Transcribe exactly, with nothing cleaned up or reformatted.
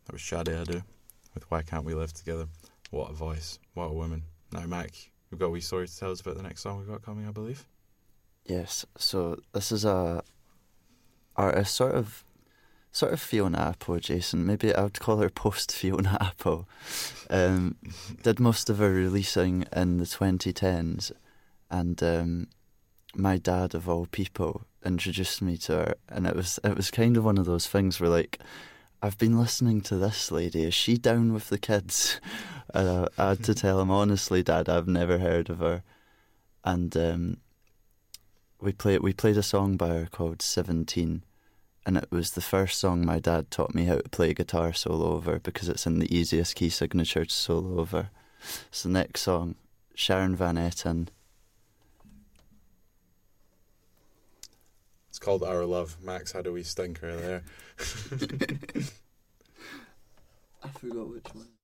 That was Shadi Adu with Why Can't We Live Together. What a voice. What a woman. Now, Mac, we've got a wee story to tell us about the next song we've got coming, I believe. Yes, so this is a artist sort of sort of Fiona Apple, Jason. Maybe I would call her post Fiona Apple. Um, did most of her releasing in the twenty tens, and um, my dad of all people introduced me to her, and it was it was kind of one of those things where, like, I've been listening to this lady. Is she down with the kids? And I, I had to tell him, honestly, Dad, I've never heard of her. And um, we played we played a song by her called Seventeen, and it was the first song my dad taught me how to play guitar solo over, because it's in the easiest key signature to solo over. It's the next song, Sharon Van Etten. It's called Our Love. Max had a wee stinker there. I forgot which one.